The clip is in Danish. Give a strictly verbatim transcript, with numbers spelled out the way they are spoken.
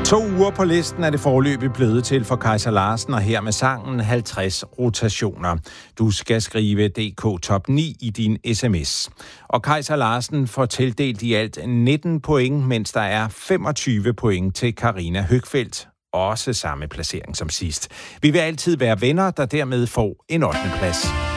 To uger på listen er det foreløbig blevet til for Kajsa Larsen, og her med sangen halvtreds rotationer. Du skal skrive D K Top ni i din sms. Og Kajsa Larsen får tildelt i alt nitten point, mens der er femogtyve point til Karina Høgfeldt. Også samme placering som sidst. Vi vil altid være venner, der dermed får en ottende plads.